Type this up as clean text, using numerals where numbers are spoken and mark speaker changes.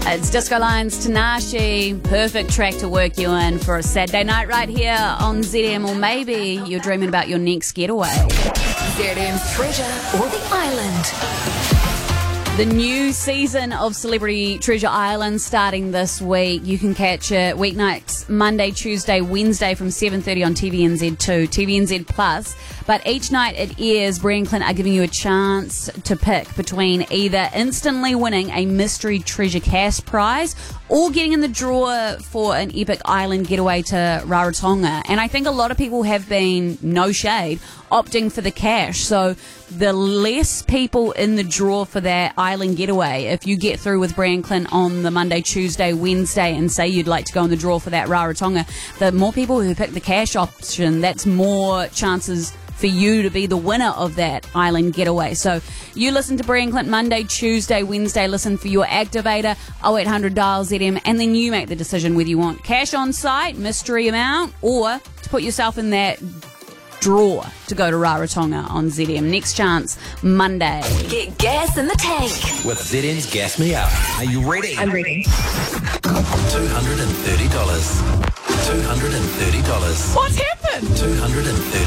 Speaker 1: It's Disco Lines Tanashi. Perfect track to work you in for a Saturday night right here on ZM, or maybe you're dreaming about your next getaway.
Speaker 2: ZM's Treasure or the Island.
Speaker 1: The new season of Celebrity Treasure Island starting this week. You can catch it weeknights Monday, Tuesday, Wednesday from 7:30 on TVNZ2, TVNZ Plus. But each night it airs, Brie and Clint are giving you a chance to pick between either instantly winning a mystery treasure cash prize or getting in the draw for an epic island getaway to Rarotonga. And I think a lot of people have been, no shade, opting for the cash. So the less people in the draw for that island getaway, if you get through with Brie and Clint on the Monday, Tuesday, Wednesday and say you'd like to go in the draw for that Rarotonga, the more people who pick the cash option, that's more chances for you to be the winner of that island getaway. So you listen to Brie and Clint Monday, Tuesday, Wednesday, listen for your activator, 0800 dial ZM, and then you make the decision whether you want cash on site, mystery amount, or to put yourself in that draw to go to Rarotonga on ZM. Next chance, Monday.
Speaker 2: Get gas in the tank
Speaker 3: with ZM's Gas Me Up. Are you ready?
Speaker 2: I'm ready.
Speaker 3: $230. $230.
Speaker 1: What's happened?
Speaker 3: $230.